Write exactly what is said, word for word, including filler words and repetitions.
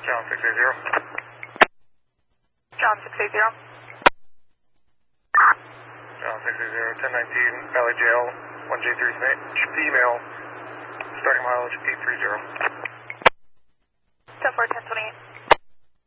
John six eight zero. John six eight zero. John six eight zero, ten nineteen, Valley Jail, one J three female, starting mileage eight three zero. ten four, ten twenty-eight.